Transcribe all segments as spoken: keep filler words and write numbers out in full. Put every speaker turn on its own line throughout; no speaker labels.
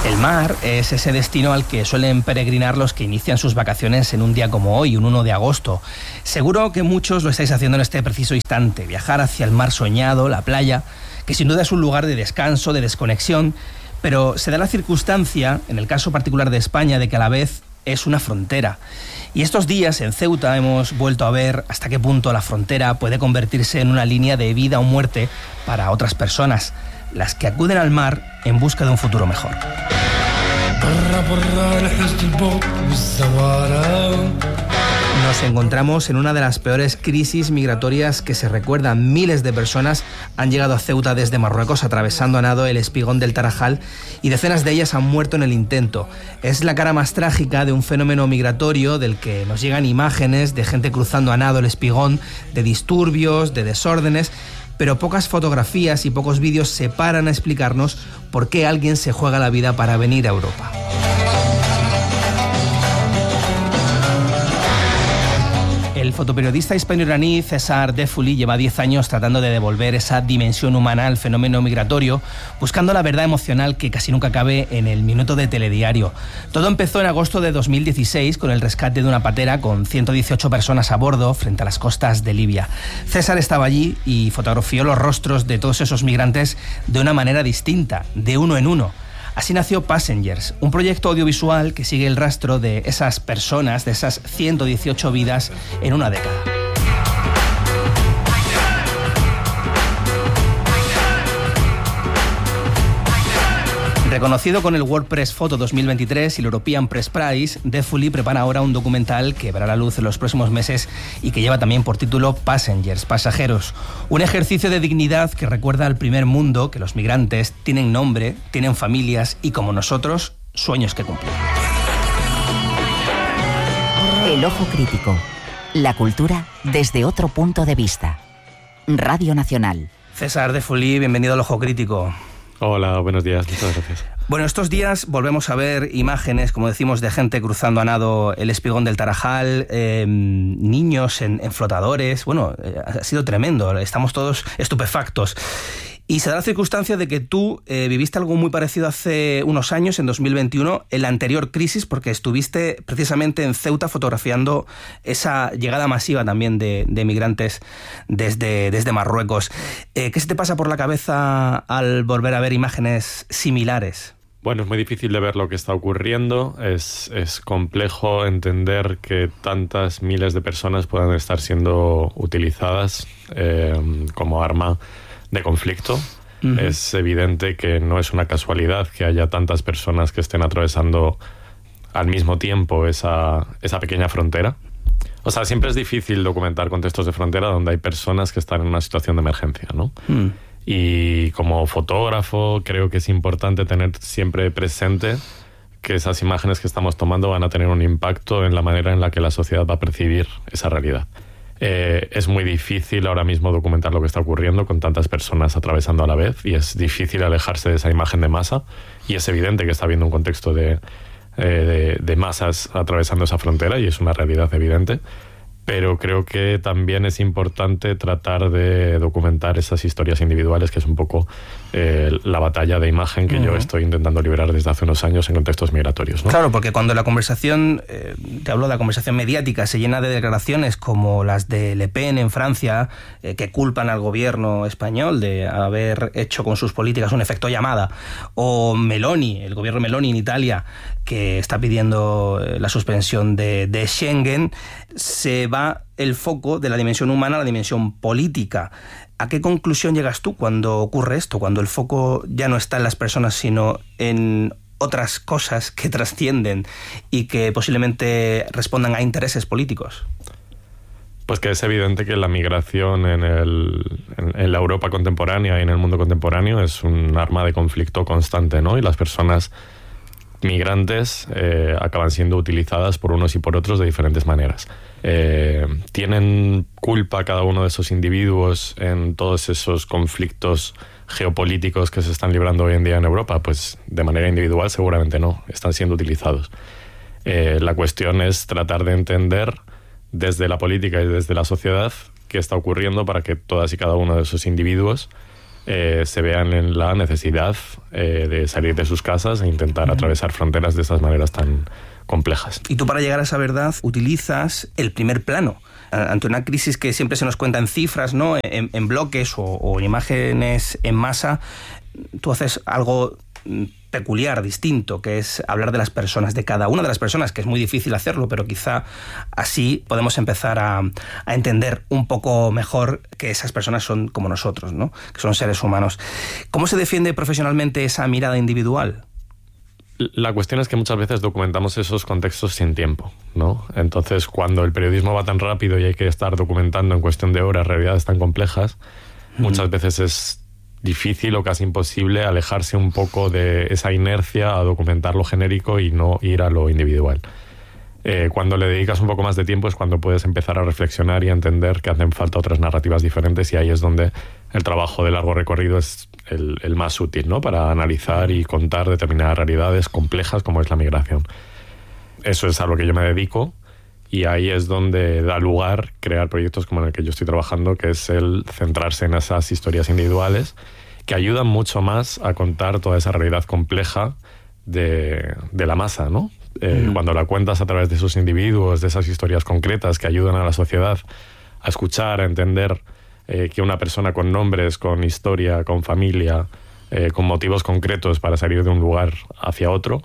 El mar es ese destino al que suelen peregrinar los que inician sus vacaciones en un día como hoy, un uno de agosto. Seguro que muchos lo estáis haciendo en este preciso instante, viajar hacia el mar soñado, la playa, que sin duda es un lugar de descanso, de desconexión, pero se da la circunstancia, en el caso particular de España, de que a la vez es una frontera. Y estos días en Ceuta hemos vuelto a ver hasta qué punto la frontera puede convertirse en una línea de vida o muerte para otras personas, las que acuden al mar en busca de un futuro mejor. Nos encontramos en una de las peores crisis migratorias que se recuerdan. Miles de personas han llegado a Ceuta desde Marruecos atravesando a nado el espigón del Tarajal y decenas de ellas han muerto en el intento. Es la cara más trágica de un fenómeno migratorio del que nos llegan imágenes de gente cruzando a nado el espigón, de disturbios, de desórdenes, pero pocas fotografías y pocos vídeos se paran a explicarnos por qué alguien se juega la vida para venir a Europa. El fotoperiodista hispano-iraní César Defuli lleva diez años tratando de devolver esa dimensión humana al fenómeno migratorio, buscando la verdad emocional que casi nunca cabe en el minuto de telediario. Todo empezó en agosto de dos mil dieciséis con el rescate de una patera con ciento dieciocho personas a bordo frente a las costas de Libia. César estaba allí y fotografió los rostros de todos esos migrantes de una manera distinta, de uno en uno. Así nació Passengers, un proyecto audiovisual que sigue el rastro de esas personas, de esas ciento dieciocho vidas en una década. Reconocido con el World Press Photo dos mil veintitrés y el European Press Prize, Defuli prepara ahora un documental que verá la luz en los próximos meses y que lleva también por título Passengers, Pasajeros. Un ejercicio de dignidad que recuerda al primer mundo que los migrantes tienen nombre, tienen familias y, como nosotros, sueños que cumplir.
El ojo crítico. La cultura desde otro punto de vista. Radio Nacional.
César Defuli, bienvenido al Ojo Crítico.
Hola, buenos días, muchas gracias.
Bueno, estos días volvemos a ver imágenes, como decimos, de gente cruzando a nado el espigón del Tarajal, eh, niños en, en flotadores. Bueno, eh, ha sido tremendo, estamos todos estupefactos. Y se da la circunstancia de que tú eh, viviste algo muy parecido hace unos años, en dos mil veintiuno, en la anterior crisis, porque estuviste precisamente en Ceuta fotografiando esa llegada masiva también de, de migrantes desde, desde Marruecos. Eh, ¿Qué se te pasa por la cabeza al volver a ver imágenes similares?
Bueno, es muy difícil de ver lo que está ocurriendo. Es, es complejo entender que tantas miles de personas puedan estar siendo utilizadas eh, como arma de conflicto. Uh-huh. Es evidente que no es una casualidad que haya tantas personas que estén atravesando al mismo tiempo esa, esa pequeña frontera. O sea, siempre es difícil documentar contextos de frontera donde hay personas que están en una situación de emergencia, ¿no? Uh-huh. Y como fotógrafo creo que es importante tener siempre presente que esas imágenes que estamos tomando van a tener un impacto en la manera en la que la sociedad va a percibir esa realidad. Eh, es muy difícil ahora mismo documentar lo que está ocurriendo con tantas personas atravesando a la vez y es difícil alejarse de esa imagen de masa y es evidente que está habiendo un contexto de, eh, de, de masas atravesando esa frontera y es una realidad evidente, pero creo que también es importante tratar de documentar esas historias individuales, que es un poco eh, la batalla de imagen que uh-huh. yo estoy intentando liberar desde hace unos años en contextos migratorios, ¿no?
Claro, porque cuando la conversación, eh, te hablo de la conversación mediática, se llena de declaraciones como las de Le Pen en Francia, eh, que culpan al gobierno español de haber hecho con sus políticas un efecto llamada, o Meloni, el gobierno Meloni en Italia, que está pidiendo la suspensión de, de Schengen, se va el foco de la dimensión humana a la dimensión política. ¿A qué conclusión llegas tú cuando ocurre esto? Cuando el foco ya no está en las personas, sino en otras cosas que trascienden y que posiblemente respondan a intereses políticos.
Pues que es evidente que la migración en, el, en, en la Europa contemporánea y en el mundo contemporáneo es un arma de conflicto constante, ¿no? Y las personas migrantes eh, acaban siendo utilizadas por unos y por otros de diferentes maneras. Eh, ¿Tienen culpa cada uno de esos individuos en todos esos conflictos geopolíticos que se están librando hoy en día en Europa? Pues de manera individual seguramente no, están siendo utilizados. Eh, la cuestión es tratar de entender desde la política y desde la sociedad qué está ocurriendo para que todas y cada uno de esos individuos eh, se vean en la necesidad eh, de salir de sus casas e intentar uh-huh. atravesar fronteras de estas maneras tan complejas.
Y tú, para llegar a esa verdad, utilizas el primer plano. Ante una crisis que siempre se nos cuenta en cifras, ¿no? en, en bloques o, o en imágenes en masa, tú haces algo peculiar, distinto, que es hablar de las personas, de cada una de las personas, que es muy difícil hacerlo, pero quizá así podemos empezar a, a entender un poco mejor que esas personas son como nosotros, ¿no? Que son seres humanos. ¿Cómo se defiende profesionalmente esa mirada individual?
La cuestión es que muchas veces documentamos esos contextos sin tiempo, ¿no? Entonces, cuando el periodismo va tan rápido y hay que estar documentando en cuestión de horas realidades tan complejas, uh-huh. muchas veces es difícil o casi imposible alejarse un poco de esa inercia a documentar lo genérico y no ir a lo individual. Eh, cuando le dedicas un poco más de tiempo es cuando puedes empezar a reflexionar y a entender que hacen falta otras narrativas diferentes, y ahí es donde el trabajo de largo recorrido es el, el más útil, ¿no? Para analizar y contar determinadas realidades complejas como es la migración. Eso es a lo que yo me dedico, y ahí es donde da lugar crear proyectos como en el que yo estoy trabajando, que es el centrarse en esas historias individuales que ayudan mucho más a contar toda esa realidad compleja de, de la masa, ¿no? Eh, mm. Cuando la cuentas a través de esos individuos, de esas historias concretas que ayudan a la sociedad a escuchar, a entender eh, que una persona con nombres, con historia, con familia, eh, con motivos concretos para salir de un lugar hacia otro,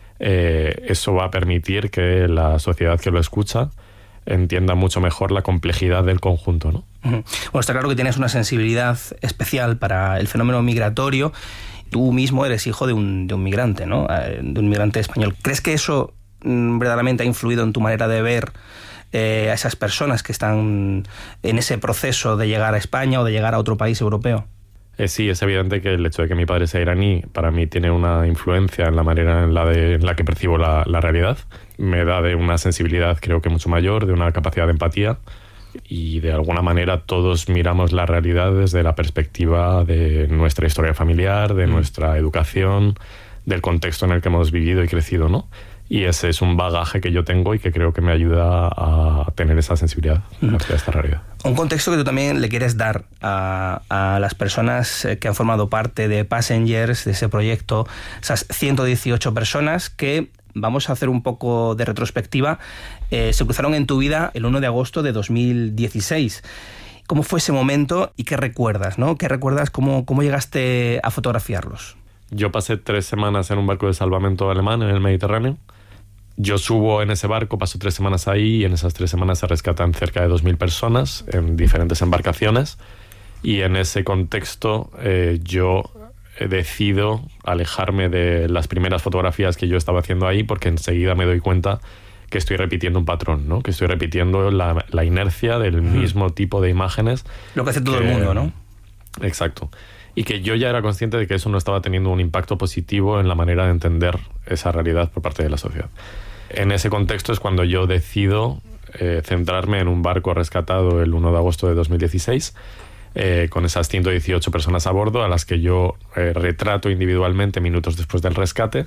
eh, eso va a permitir que la sociedad que lo escucha entienda mucho mejor la complejidad del conjunto, ¿no? Uh-huh.
Bueno, está claro que tienes una sensibilidad especial para el fenómeno migratorio. Tú mismo eres hijo de un, de un migrante, ¿no? De un migrante español. ¿Crees que eso mmm, verdaderamente ha influido en tu manera de ver eh, a esas personas que están en ese proceso de llegar a España o de llegar a otro país europeo?
Eh, sí, es evidente que el hecho de que mi padre sea iraní para mí tiene una influencia en la manera en la, de, en la que percibo la, la realidad. Me da de una sensibilidad creo que mucho mayor, de una capacidad de empatía, y de alguna manera todos miramos la realidad desde la perspectiva de nuestra historia familiar, de mm. nuestra educación, del contexto en el que hemos vivido y crecido, ¿no? Y ese es un bagaje que yo tengo y que creo que me ayuda a tener esa sensibilidad mm. hacia esta realidad.
Un contexto que tú también le quieres dar a, a las personas que han formado parte de Passengers, de ese proyecto, esas ciento dieciocho personas que, vamos a hacer un poco de retrospectiva, eh, se cruzaron en tu vida el uno de agosto de dos mil dieciséis. ¿Cómo fue ese momento y qué recuerdas, ¿no? ¿Qué recuerdas? ¿Cómo, cómo llegaste a fotografiarlos?
Yo pasé tres semanas en un barco de salvamento alemán en el Mediterráneo. Yo subo en ese barco, paso tres semanas ahí, y en esas tres semanas se rescatan cerca de dos mil personas en diferentes embarcaciones. Y en ese contexto eh, yo decido alejarme de las primeras fotografías que yo estaba haciendo ahí, porque enseguida me doy cuenta que estoy repitiendo un patrón, ¿no? Que estoy repitiendo la, la inercia del uh-huh. mismo tipo de imágenes.
Lo que hace todo que, el mundo, ¿no?
Exacto. Y que yo ya era consciente de que eso no estaba teniendo un impacto positivo en la manera de entender esa realidad por parte de la sociedad. En ese contexto es cuando yo decido eh, centrarme en un barco rescatado el uno de agosto de dos mil dieciséis, eh, con esas ciento dieciocho personas a bordo, a las que yo eh, retrato individualmente minutos después del rescate.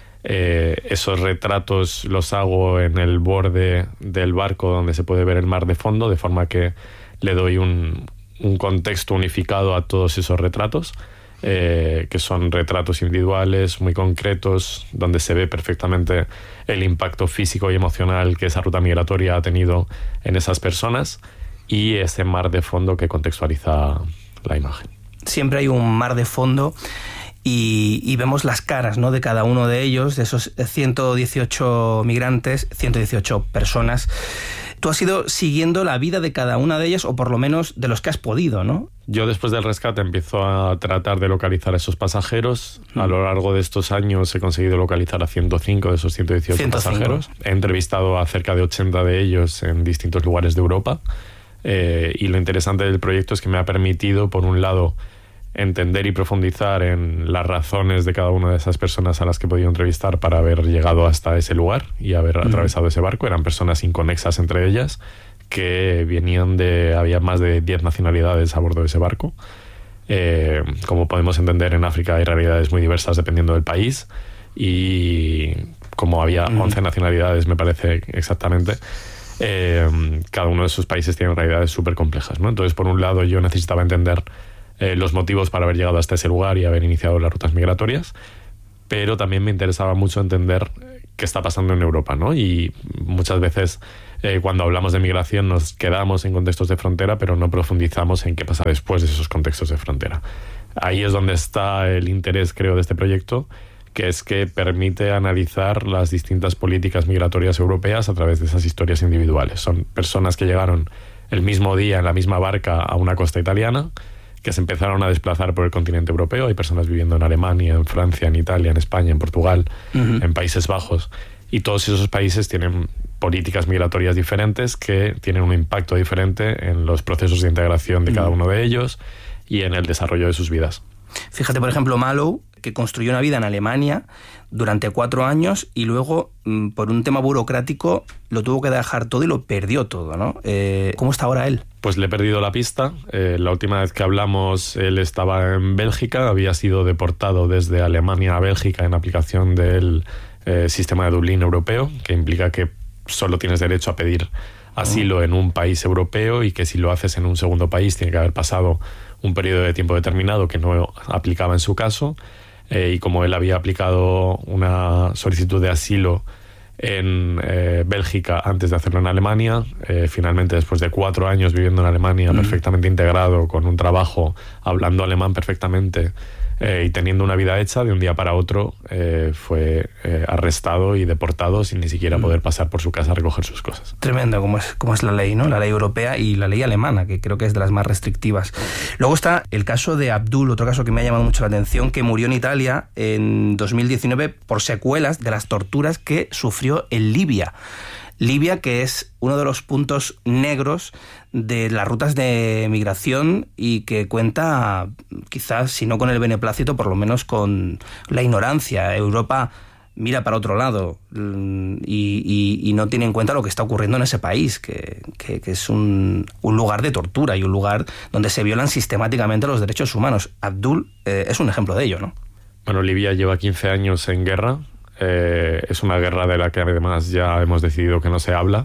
Eh, esos retratos los hago en el borde del barco donde se puede ver el mar de fondo, de forma que le doy un, un contexto unificado a todos esos retratos, eh, que son retratos individuales, muy concretos, donde se ve perfectamente el impacto físico y emocional que esa ruta migratoria ha tenido en esas personas, y ese mar de fondo que contextualiza la imagen.
Siempre hay un mar de fondo. Y, y vemos las caras, ¿no?, de cada uno de ellos, de esos ciento dieciocho migrantes, ciento dieciocho personas. Tú has ido siguiendo la vida de cada una de ellas, o por lo menos de los que has podido, ¿no?
Yo, después del rescate, empiezo a tratar de localizar a esos pasajeros. Mm. A lo largo de estos años he conseguido localizar a ciento cinco de esos ciento dieciocho ciento cinco pasajeros. He entrevistado a cerca de ochenta de ellos en distintos lugares de Europa. Eh, y lo interesante del proyecto es que me ha permitido, por un lado, entender y profundizar en las razones de cada una de esas personas a las que he podido entrevistar para haber llegado hasta ese lugar y haber uh-huh. atravesado ese barco. Eran personas inconexas entre ellas, que venían de... había más de diez nacionalidades a bordo de ese barco. Eh, como podemos entender, en África hay realidades muy diversas dependiendo del país, y como había uh-huh. once nacionalidades, me parece exactamente, eh, cada uno de esos países tiene realidades súper complejas, ¿no? Entonces, por un lado, yo necesitaba entender eh, los motivos para haber llegado hasta ese lugar y haber iniciado las rutas migratorias, pero también me interesaba mucho entender qué está pasando en Europa, ¿no? Y muchas veces eh, cuando hablamos de migración nos quedamos en contextos de frontera, pero no profundizamos en qué pasa después de esos contextos de frontera. Ahí es donde está el interés, creo, de este proyecto, que es que permite analizar las distintas políticas migratorias europeas a través de esas historias individuales. Son personas que llegaron el mismo día en la misma barca a una costa italiana, que se empezaron a desplazar por el continente europeo. Hay personas viviendo en Alemania, en Francia, en Italia, en España, en Portugal, uh-huh. en Países Bajos. Y todos esos países tienen políticas migratorias diferentes que tienen un impacto diferente en los procesos de integración de uh-huh. cada uno de ellos y en el desarrollo de sus vidas.
Fíjate, por ejemplo, Malou, que construyó una vida en Alemania durante cuatro años y luego, por un tema burocrático, lo tuvo que dejar todo y lo perdió todo, ¿no? Eh, ¿Cómo está ahora él?
Pues le he perdido la pista. Eh, la última vez que hablamos, él estaba en Bélgica, había sido deportado desde Alemania a Bélgica en aplicación del eh, sistema de Dublín europeo, que implica que solo tienes derecho a pedir asilo oh. en un país europeo y que si lo haces en un segundo país tiene que haber pasado un periodo de tiempo determinado que no aplicaba en su caso. Eh, y como él había aplicado una solicitud de asilo en eh, Bélgica antes de hacerlo en Alemania, eh, finalmente después de cuatro años viviendo en Alemania, mm. perfectamente integrado, con un trabajo, hablando alemán perfectamente eh, y teniendo una vida hecha, de un día para otro eh, fue eh, arrestado y deportado sin ni siquiera mm. poder pasar por su casa a recoger sus cosas.
Tremendo como es, como es la ley, ¿no? La ley europea y la ley alemana, que creo que es de las más restrictivas. Luego está el caso de Abdul, otro caso que me ha llamado mucho la atención, que murió en Italia en dos mil diecinueve por secuelas de las torturas que sufrió en Libia. Libia, que es uno de los puntos negros de las rutas de migración y que cuenta, quizás, si no con el beneplácito, por lo menos con la ignorancia. Europa mira para otro lado y, y, y no tiene en cuenta lo que está ocurriendo en ese país, que, que, que es un, un lugar de tortura y un lugar donde se violan sistemáticamente los derechos humanos. Abdul eh, es un ejemplo de ello, ¿no?
Bueno, Libia lleva quince años en guerra. Eh, es una guerra de la que además ya hemos decidido que no se habla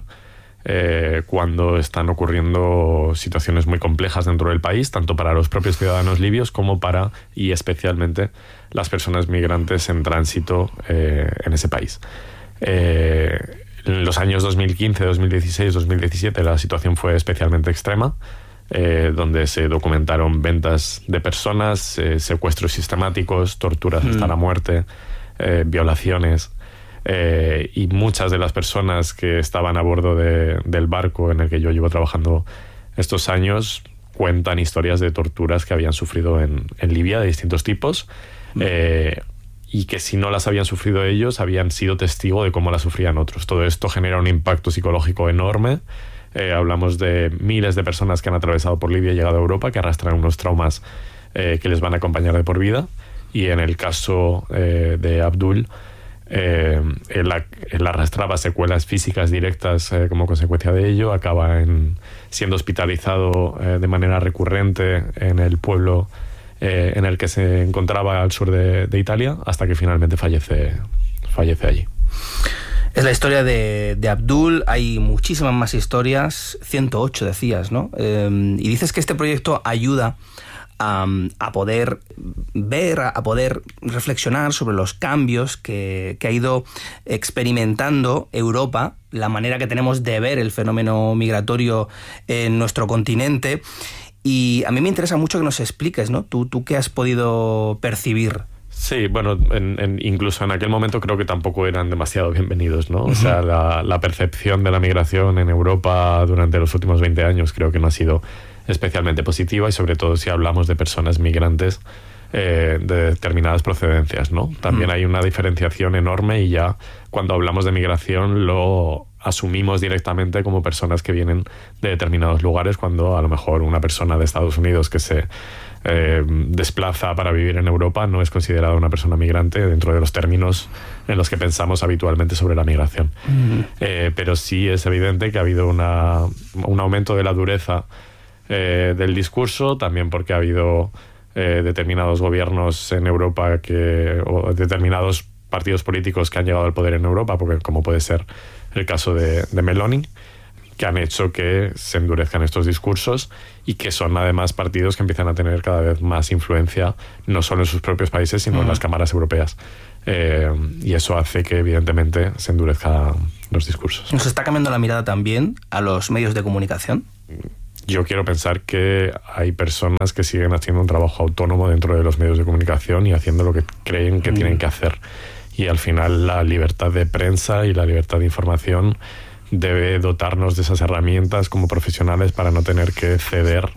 eh, cuando están ocurriendo situaciones muy complejas dentro del país, tanto para los propios ciudadanos libios como para, y especialmente, las personas migrantes en tránsito eh, en ese país. Eh, en los años dos mil quince, dos mil dieciséis, dos mil diecisiete la situación fue especialmente extrema, eh, donde se documentaron ventas de personas, eh, secuestros sistemáticos, torturas mm. hasta la muerte, Eh, violaciones eh, y muchas de las personas que estaban a bordo de, del barco en el que yo llevo trabajando estos años cuentan historias de torturas que habían sufrido en, en Libia de distintos tipos eh, y que si no las habían sufrido ellos habían sido testigo de cómo las sufrían otros. Todo esto genera un impacto psicológico enorme. Eh, hablamos de miles de personas que han atravesado por Libia y llegado a Europa, que arrastran unos traumas eh, que les van a acompañar de por vida. Y en el caso eh, de Abdul, eh, él, él arrastraba secuelas físicas directas eh, como consecuencia de ello, acaba en, siendo hospitalizado eh, de manera recurrente en el pueblo eh, en el que se encontraba al sur de, de Italia, hasta que finalmente fallece, fallece allí.
Es la historia de, de Abdul. Hay muchísimas más historias, ciento ocho decías, ¿no? Eh, y dices que este proyecto ayuda A, a poder ver, a poder reflexionar sobre los cambios que, que ha ido experimentando Europa, la manera que tenemos de ver el fenómeno migratorio en nuestro continente. Y a mí me interesa mucho que nos expliques, ¿no? ¿Tú, tú qué has podido percibir?
Sí, bueno, en, en, incluso en aquel momento creo que tampoco eran demasiado bienvenidos, ¿no? Uh-huh. O sea, la, la percepción de la migración en Europa durante los últimos veinte años creo que no ha sido especialmente positiva, y sobre todo si hablamos de personas migrantes eh, de determinadas procedencias, ¿no? También mm. hay una diferenciación enorme y ya cuando hablamos de migración lo asumimos directamente como personas que vienen de determinados lugares, cuando a lo mejor una persona de Estados Unidos que se eh, desplaza para vivir en Europa no es considerada una persona migrante dentro de los términos en los que pensamos habitualmente sobre la migración. Mm. Eh, pero sí es evidente que ha habido una, un aumento de la dureza Eh, del discurso, también porque ha habido eh, determinados gobiernos en Europa que, o determinados partidos políticos que han llegado al poder en Europa, porque, como puede ser el caso de, de Meloni, que han hecho que se endurezcan estos discursos y que son además partidos que empiezan a tener cada vez más influencia, no solo en sus propios países, sino uh-huh. en las cámaras europeas. Eh, y eso hace que evidentemente se endurezcan los discursos.
¿Nos está cambiando la mirada también a los medios de comunicación?
Yo quiero pensar que hay personas que siguen haciendo un trabajo autónomo dentro de los medios de comunicación y haciendo lo que creen que uh-huh. tienen que hacer. Y al final la libertad de prensa y la libertad de información debe dotarnos de esas herramientas como profesionales para no tener que ceder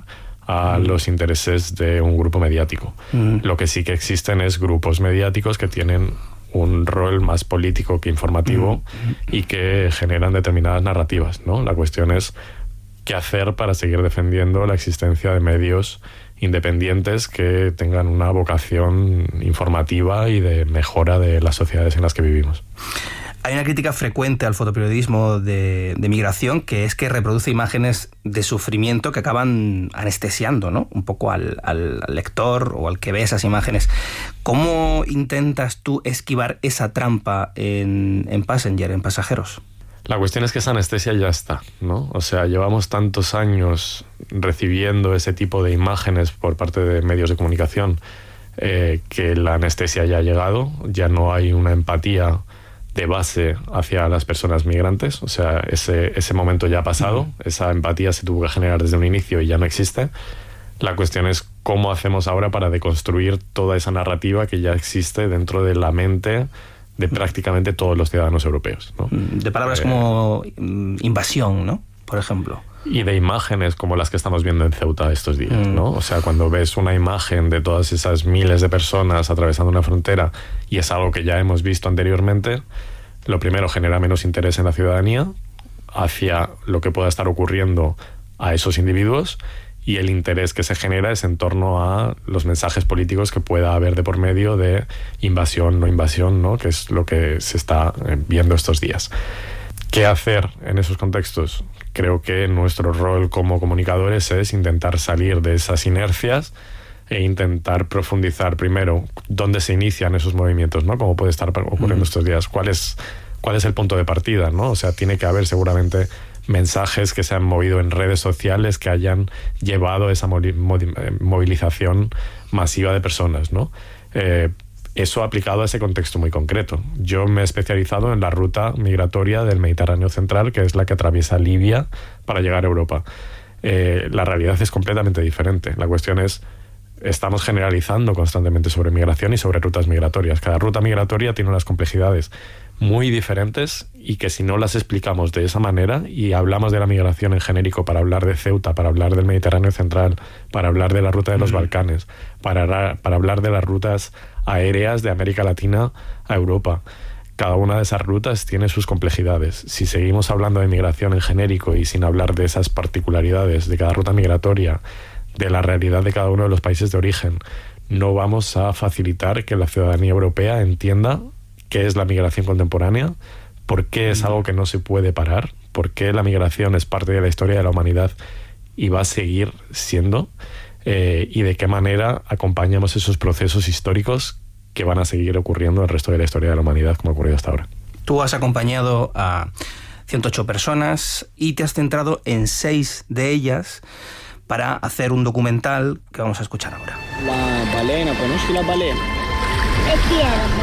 a los intereses de un grupo mediático. Mm. Lo que sí que existen es grupos mediáticos que tienen un rol más político que informativo mm. y que generan determinadas narrativas, ¿no? La cuestión es qué hacer para seguir defendiendo la existencia de medios independientes que tengan una vocación informativa y de mejora de las sociedades en las que vivimos.
Hay una crítica frecuente al fotoperiodismo de, de migración, que es que reproduce imágenes de sufrimiento que acaban anestesiando, ¿no? Un poco al, al, al lector o al que ve esas imágenes. ¿Cómo intentas tú esquivar esa trampa en, en Passenger, en Pasajeros?
La cuestión es que esa anestesia ya está, ¿no? O sea, llevamos tantos años recibiendo ese tipo de imágenes por parte de medios de comunicación eh, que la anestesia ya ha llegado, ya no hay una empatía de base hacia las personas migrantes, o sea, ese, ese momento ya ha pasado, uh-huh. esa empatía se tuvo que generar desde un inicio y ya no existe. La cuestión es cómo hacemos ahora para deconstruir toda esa narrativa que ya existe dentro de la mente de prácticamente todos los ciudadanos europeos, ¿no?
De palabras eh, como invasión, ¿no? Por ejemplo.
Y de imágenes como las que estamos viendo en Ceuta estos días, mm. ¿no? O sea, cuando ves una imagen de todas esas miles de personas atravesando una frontera y es algo que ya hemos visto anteriormente, lo primero genera menos interés en la ciudadanía hacia lo que pueda estar ocurriendo a esos individuos, y el interés que se genera es en torno a los mensajes políticos que pueda haber de por medio de invasión, no invasión, ¿no? Que es lo que se está viendo estos días. ¿Qué hacer en esos contextos? Creo que nuestro rol como comunicadores es intentar salir de esas inercias e intentar profundizar primero dónde se inician esos movimientos, ¿no? Cómo puede estar ocurriendo mm. estos días, cuál es, cuál es el punto de partida, ¿no? O sea, tiene que haber seguramente mensajes que se han movido en redes sociales que hayan llevado a esa movilización masiva de personas, ¿no? Eh, eso aplicado a ese contexto muy concreto. Yo me he especializado en la ruta migratoria del Mediterráneo Central, que es la que atraviesa Libia para llegar a Europa. Eh, la realidad es completamente diferente. La cuestión es, estamos generalizando constantemente sobre migración y sobre rutas migratorias. Cada ruta migratoria tiene unas complejidades muy diferentes y que si no las explicamos de esa manera y hablamos de la migración en genérico para hablar de Ceuta, para hablar del Mediterráneo Central, para hablar de la ruta de los Balcanes, para, para hablar de las rutas aéreas de América Latina a Europa, cada una de esas rutas tiene sus complejidades. Si seguimos hablando de migración en genérico y sin hablar de esas particularidades de cada ruta migratoria, de la realidad de cada uno de los países de origen, no vamos a facilitar que la ciudadanía europea entienda qué es la migración contemporánea, por qué es algo que no se puede parar, por qué la migración es parte de la historia de la humanidad y va a seguir siendo, eh, y de qué manera acompañamos esos procesos históricos que van a seguir ocurriendo el resto de la historia de la humanidad como ha ocurrido hasta ahora.
Tú has acompañado a ciento ocho personas y te has centrado en seis de ellas para hacer un documental que vamos a escuchar ahora.
La balena, ¿conoces la balena?
¿Qué quiere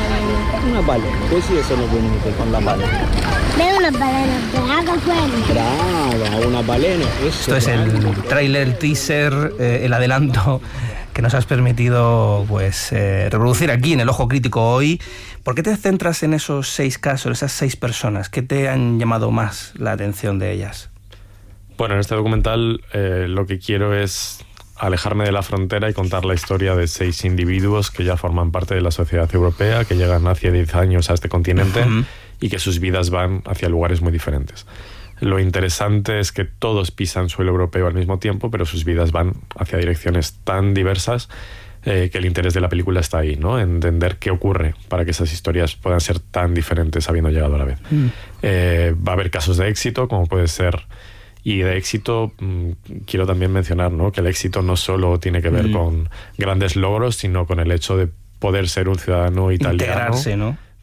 la balena?
Una balena. ¿Qué es eso lo bonito con la balena?
Ve una balena brava afuera.
Brava, una balena. Eso
Esto es el tráiler, el teaser, eh, el adelanto que nos has permitido pues eh, reproducir aquí en El Ojo Crítico hoy. ¿Por qué te centras en esos seis casos, esas seis personas? ¿Qué te han llamado más la atención de ellas?
Bueno, en este documental eh, lo que quiero es alejarme de la frontera y contar la historia de seis individuos que ya forman parte de la sociedad europea, que llegan hace diez años a este continente uh-huh. y que sus vidas van hacia lugares muy diferentes. Lo interesante es que todos pisan suelo europeo al mismo tiempo, pero sus vidas van hacia direcciones tan diversas eh, que el interés de la película está ahí, ¿no? Entender qué ocurre para que esas historias puedan ser tan diferentes habiendo llegado a la vez. Uh-huh. Eh, va a haber casos de éxito, como puede ser... Y de éxito, mmm, quiero también mencionar, ¿no?, que el éxito no solo tiene que ver mm. con grandes logros, sino con el hecho de poder ser un ciudadano italiano,
integrarse, ¿no?,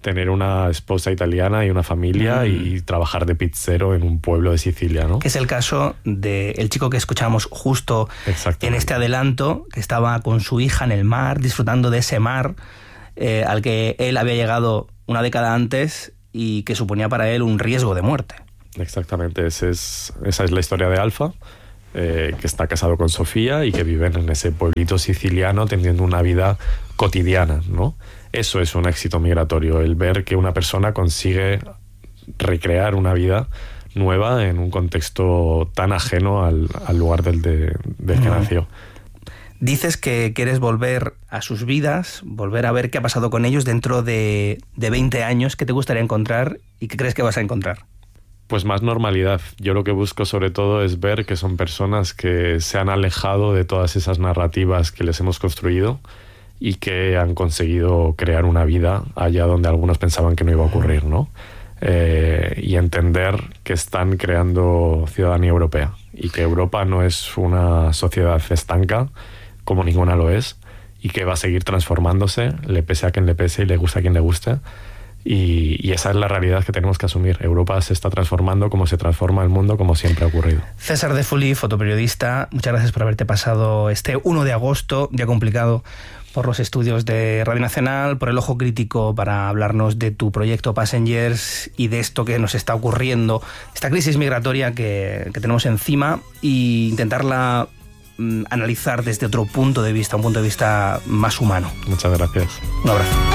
tener una esposa italiana y una familia mm. y trabajar de pizzero en un pueblo de Sicilia, ¿no?
Que es el caso del chico que escuchamos justo en este adelanto, que estaba con su hija en el mar, disfrutando de ese mar eh, al que él había llegado una década antes y que suponía para él un riesgo de muerte.
Exactamente, ese es, esa es la historia de Alfa, eh, que está casado con Sofía y que viven en ese pueblito siciliano teniendo una vida cotidiana, ¿no? Eso es un éxito migratorio, el ver que una persona consigue recrear una vida nueva en un contexto tan ajeno al, al lugar del, de, del que nació.
Dices que quieres volver a sus vidas, volver a ver qué ha pasado con ellos dentro de, de veinte años. ¿Qué te gustaría encontrar y qué crees que vas a encontrar?
Pues más normalidad. Yo lo que busco sobre todo es ver que son personas que se han alejado de todas esas narrativas que les hemos construido y que han conseguido crear una vida allá donde algunos pensaban que no iba a ocurrir, ¿no? Eh, y entender que están creando ciudadanía europea y que Europa no es una sociedad estanca, como ninguna lo es, y que va a seguir transformándose, le pese a quien le pese y le guste a quien le guste. Y, y esa es la realidad que tenemos que asumir. Europa se está transformando como se transforma el mundo, como siempre ha ocurrido.
César De Fully, fotoperiodista, muchas gracias por haberte pasado este uno de agosto, día complicado, por los estudios de Radio Nacional, por el ojo crítico para hablarnos de tu proyecto Passengers y de esto que nos está ocurriendo, esta crisis migratoria que, que tenemos encima, e intentarla mm, analizar desde otro punto de vista, un punto de vista más humano.
Muchas gracias.
Un abrazo.